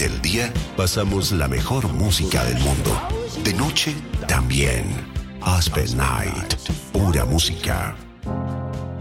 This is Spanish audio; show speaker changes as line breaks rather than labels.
Durante el día pasamos la mejor música del mundo. De noche también. Aspen Night. Pura música.